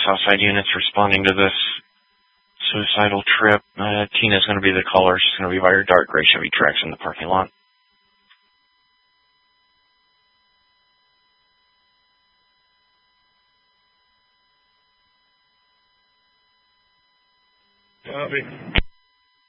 Southside units responding to this suicidal trip. Tina's going to be the caller. She's going to be by her dark gray Chevy Trax in the parking lot. Copy.